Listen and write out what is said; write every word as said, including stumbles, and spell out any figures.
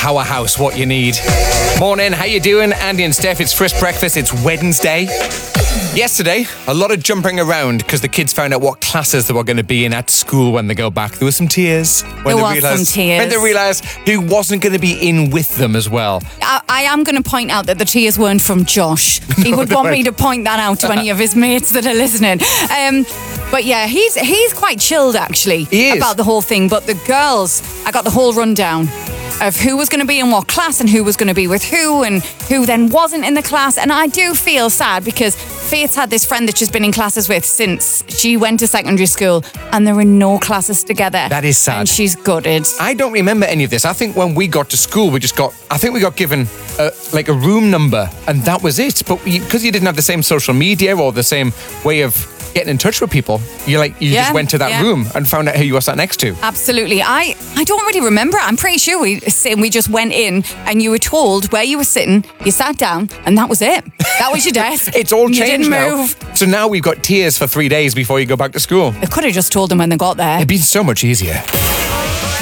powerhouse, what you need. Morning, how you doing? Andy and Steph, it's Frisk Breakfast. It's Wednesday. Yesterday, a lot of jumping around because the kids found out what classes they were going to be in at school when they go back. There was some tears. When there they was realised, some tears. When they realised who wasn't going to be in with them as well. I, I am going to point out that the tears weren't from Josh. He No, would they want weren't. me to point that out to any of his mates that are listening. Um, but yeah, he's he's quite chilled actually He is. about the whole thing. But the girls, I got the whole rundown of who was going to be in what class and who was going to be with who and who then wasn't in the class. And I do feel sad because Faith's had this friend that she's been in classes with since she went to secondary school and they're in no classes together. That is sad. And she's gutted. I don't remember any of this. I think when we got to school, we just got, I think we got given a, like a room number and that was it. But because you didn't have the same social media or the same way of getting in touch with people, you like you Yeah, just went to that yeah. room and found out who you were sat next to. Absolutely. I, I don't really remember. I'm pretty sure we we just went in and you were told where you were sitting, you sat down, and that was it. That was your desk. It's all You changed didn't now. move. So now we've got tears for three days before you go back to school. They could have just told them when they got there. It'd be so much easier.